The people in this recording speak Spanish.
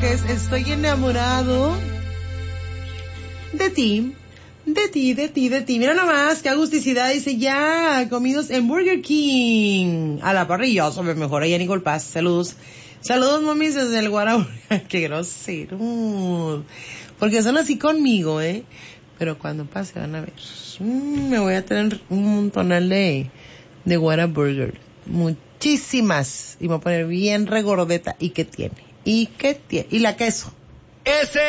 que es Estoy enamorado de ti. De ti. Mira nomás, qué agusticidad. Dice, ya, comidos en Burger King. A la parrilla, sobre mejor allá Nicole Paz. Saludos. Saludos, mamis, desde el Guarabura. Qué grosero. Porque son así conmigo, Pero cuando pase van a ver. Me voy a tener un montonal de Whataburger. Muchísimas. Y me voy a poner bien regordeta. ¿Y qué tiene? Y la queso. Ese